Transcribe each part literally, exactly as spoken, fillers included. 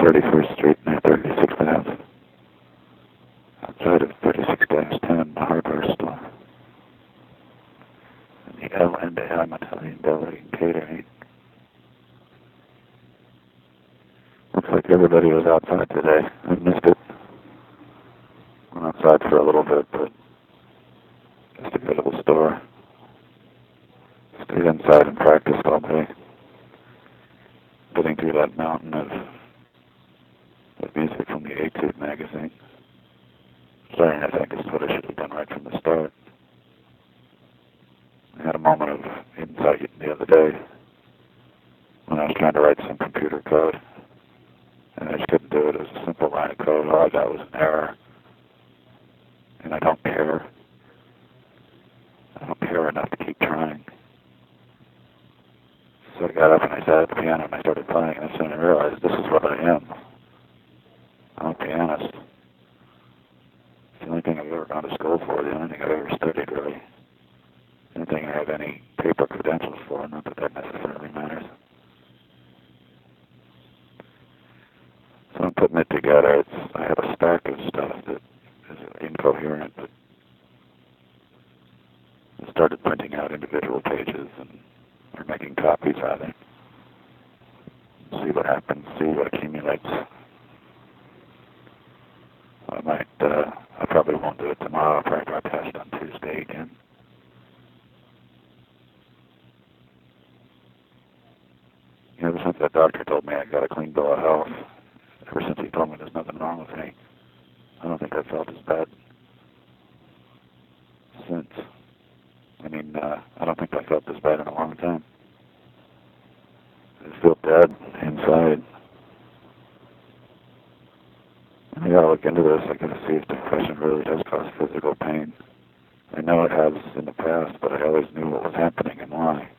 thirty-first Street near thirty-sixth Avenue, outside of thirty-six dash ten, the hardware store. And the L and M Italian Deli and Catering. Looks like everybody was outside today. I missed it. Went outside for a little bit, but just to go to the store. Stayed inside and practiced all day. Getting through that mountain of, of music from the Etude magazine. Starting, I think, is what I should have done right from the start. I had a moment of insight the other day when I was trying to write some computer code. And I just couldn't do it. It was a simple line of code. All I got was an error. And I don't care. I don't care enough to keep trying. So I got up and I sat at the piano and I started playing, and soon I realized this is what I am. I'm a pianist. It's the only thing I've ever gone to school for, the only thing I've ever studied, really. The only thing I have any paper credentials for, not that that necessarily matters. So I'm putting it together. It's, I have a stack of stuff that is incoherent, but I started printing out individual pages and or making copies rather. See what happens, see what accumulates. I might, uh, I probably won't do it tomorrow. I'll probably try test on Tuesday again. Ever since that doctor told me I got a clean bill of health, ever since he told me there's nothing wrong with me, I don't think I felt as bad since. I mean, uh, I don't think I felt this bad in a long time. I just feel dead inside. I gotta look into this. I gotta see if depression really does cause physical pain. I know it has in the past, but I always knew what was happening and why.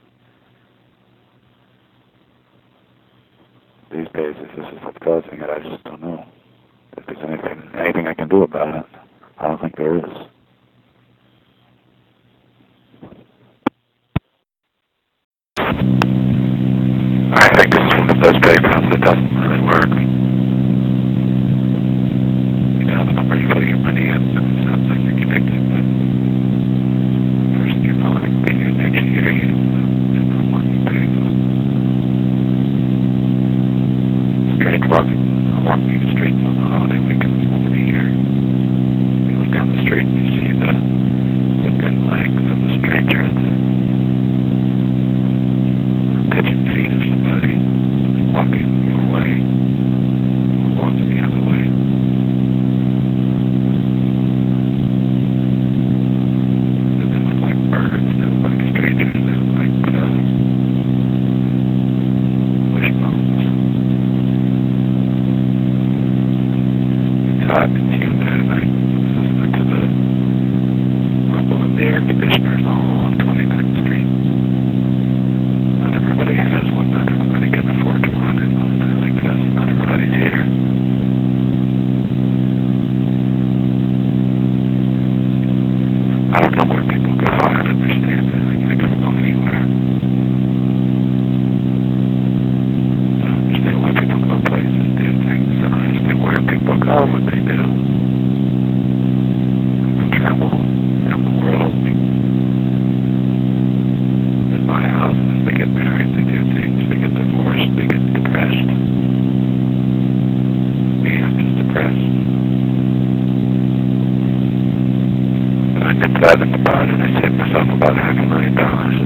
These days, if this is what's causing it, I just don't know. If there's anything, anything I can do about it, I don't think there is. I think it's one of those playgrounds that doesn't really work. You know, the number you put your money in, it sounds like you're connected, but first you're not like being an engineer, you don't know what you pay. Strange walking, walking the streets on the holiday weekends over the year. You look down the street and you see the, the thin legs of the stranger and the pigeon feet of somebody walking your way, or walking the other way. And they look like birds, they look like strangers, they look like uh, wishbones. It's hot and humid, and I listened to the rumble of the air conditioners all along twenty-ninth Street. Not everybody has one, not everybody can afford to run it. I think that's not everybody's here. I don't know where people go. I don't understand it. I don't go anywhere. I don't understand why people go places, do things. I don't understand where people go, what they do. People travel around the world. They buy houses, they get married, they do things, they get divorced, they get depressed. Me, I'm just depressed. But I did that in the bar and I saved myself about half a million dollars.